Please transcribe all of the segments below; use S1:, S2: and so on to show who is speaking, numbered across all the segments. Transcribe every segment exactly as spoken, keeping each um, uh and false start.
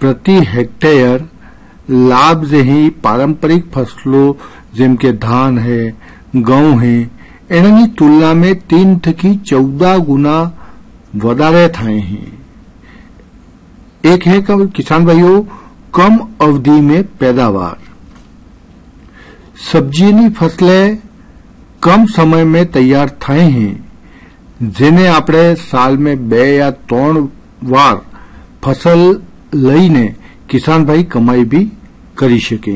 S1: प्रति हेक्टेयर लाभ जही पारंपरिक फसलों जेम के धान है, घऊं है, एनी तुलना में तीन थकी चौदह गुना वधारे थाय हैं। एक है कि किसान भाइयों कम अवधि में पैदावार, सब्जीनी फसलें कम समय में तैयार थाय हैं, जेने आपणे साल में बे या त्रण वार फसल लईने किसान भाई कमाई भी करी सके।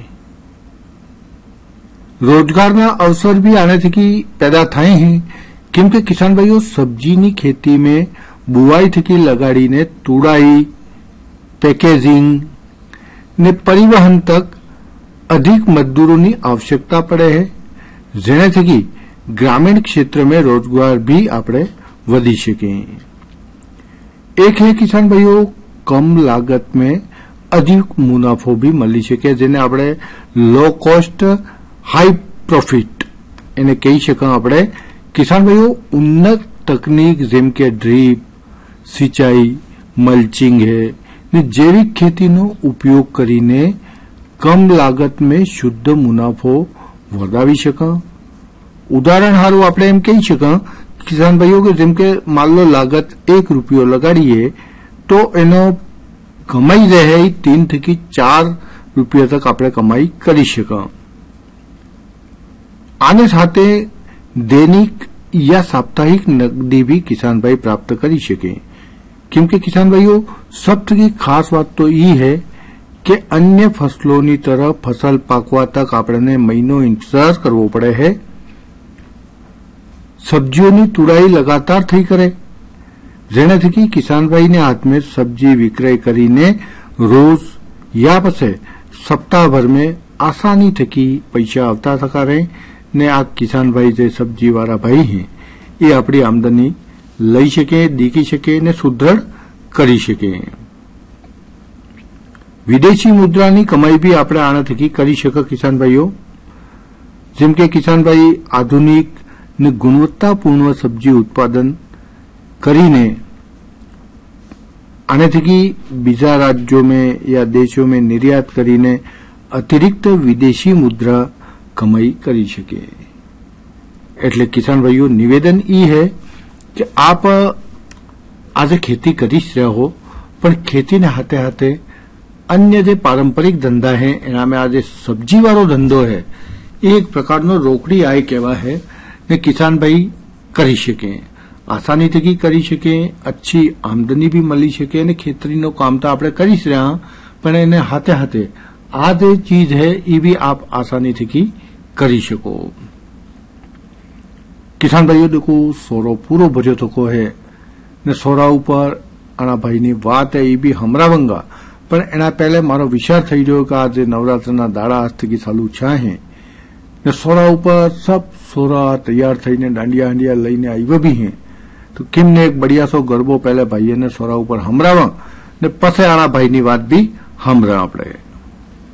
S1: रोजगारना अवसर भी आने थकी पैदा थाय हैं, केमके किसान भाईओ सब्जीनी खेती में बुवाई थकी लगाड़ीने तुड़ाई, पैकेजिंग ने परिवहन तक अधिक मजदूरों की आवश्यकता पड़े है, जेने थकी ग्रामीण क्षेत्र में रोजगार भी आपणे वधी सके। एक है किसान भाईओ कम लागत में अधिक मुनाफो भी मळी सके, जेने आपणे लो कॉस्ट हाई प्रॉफिट एने कही शकां। आपणे किसान भाईओ उन्नत तकनीक जेम के ड्रीप सिंचाई, मल्चिंग है ने जैविक खेती नो उपयोग करीने कम लागत में शुद्ध मुनाफो वधावी शकां। उदाहरण हारू आपणे एम कही शकां किसान भाईओ के जेम के मान लो लागत एक रुपयो लगाड़ीए तो एनो कमाई रहे तीन थकी चार रुपया तक आपणे कमाई करी शकां। आने साथे दैनिक या साप्ताहिक नकदी भी किसान भाई प्राप्त करी सके, क्योंकि किसान भाईओ सबथकी खास बात तो ये है कि अन्य फसलों की तरह फसल पाकवा तक आपने महीनों इंतजार करवो पड़े है। सब्जियों की तुड़ाई लगातार थई करे, जेने थकी किसान भाई ने हाथ में सब्जी विक्रय करीने रोज या पछे सप्ताह भर में आसानी थकी पैसा आवता थका रहे ने आ किसान भाई जे सब्जी वाला भाई हैं ये अपनी आमदनी लई सके, दीकी सके ने सुदृढ़ करी सके। विदेशी मुद्रानी कमाई भी आपणे आना थकी करी शके किसान भाईओ। जेम के किसान भाई आधुनिक ने गुणवत्तापूर्ण सब्जी उत्पादन करीने आने थकी बीजा राज्यों में या देशों में निर्यात करीने अतिरिक्त विदेशी मुद्रा कमाई करी सके। एटले किसान भाईओ निवेदन ई है कि आप आज खेती करी रह्या हो, पण खेती ने हाथे हाथे अन्य जे पारंपरिक धंधा है एना में आज सब्जी वालो धंधो है एक प्रकारनो रोकड़ी आय कहेवा है ने किसान भाई करी सके, आसानी थकी करी सके, अच्छी आमदनी भी मळी सके ने खेतरीनो काम तो आपणे करी ज रह्या पण एने हाथे हाथे आ जे चीज है ई भी आप आसानी थकी करी सको। किसान भाईओ देखो सोरो पूरो भर्यो थको है ने सोरा ऊपर आना भाई नी बात है ये भी हमरावंगा, पण एना पहले मारो विचार थई गयो कि आज नवरात्रना दाड़ा आज थकी चालू छा है ने सोरा ऊपर सब सोरा तैयार थईने डांडिया हांडिया लईने आव्या भी हैं, तो केम ने एक बढ़िया सो गरबो पहले भाईए ने सोरा ऊपर हमरावा ने पछे आना भाई नी बात भी हमरा आपणे।